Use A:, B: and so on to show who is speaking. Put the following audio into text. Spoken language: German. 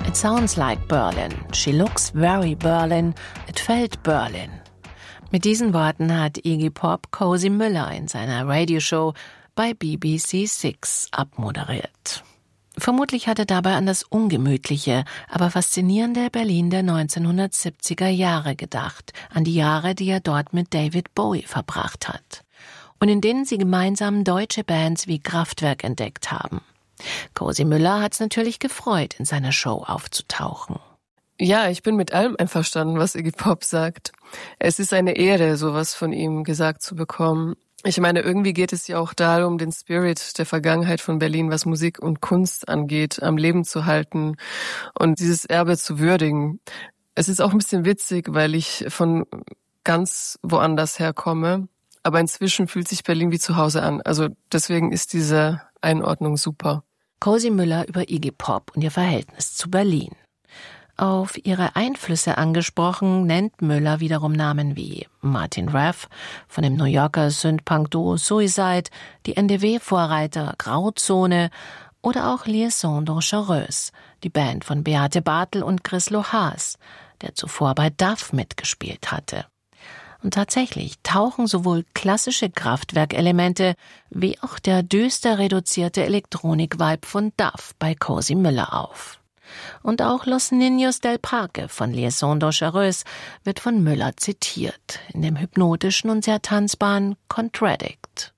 A: It sounds like Berlin. She looks very Berlin. It felt Berlin. Mit diesen Worten hat Iggy Pop Cozy Müller in seiner Radioshow bei BBC Six abmoderiert. Vermutlich hat er dabei an das ungemütliche, aber faszinierende Berlin der 1970er Jahre gedacht, an die Jahre, die er dort mit David Bowie verbracht hat und in denen sie gemeinsam deutsche Bands wie Kraftwerk entdeckt haben. Cozy Müller hat's natürlich gefreut, in seiner Show aufzutauchen.
B: Ja, ich bin mit allem einverstanden, was Iggy Pop sagt. Es ist eine Ehre, sowas von ihm gesagt zu bekommen. Ich meine, irgendwie geht es ja auch darum, den Spirit der Vergangenheit von Berlin, was Musik und Kunst angeht, am Leben zu halten und dieses Erbe zu würdigen. Es ist auch ein bisschen witzig, weil ich von ganz woanders herkomme, aber inzwischen fühlt sich Berlin wie zu Hause an. Also deswegen ist diese Einordnung super.
A: Cozy Müller über Iggy Pop und ihr Verhältnis zu Berlin. Auf ihre Einflüsse angesprochen, nennt Müller wiederum Namen wie Martin Raff von dem New Yorker Synth-Punk-Duo Suicide, die NDW-Vorreiter Grauzone oder auch Liaison Dangereuse, die Band von Beate Bartel und Chris Lohaas, der zuvor bei Duff mitgespielt hatte. Und tatsächlich tauchen sowohl klassische Kraftwerkelemente wie auch der düster reduzierte Elektronik-Vibe von Duff bei Cozy Müller auf. Und auch Los Niños del Parque von Liaison Dangereuse wird von Müller zitiert, in dem hypnotischen und sehr tanzbaren Contradict.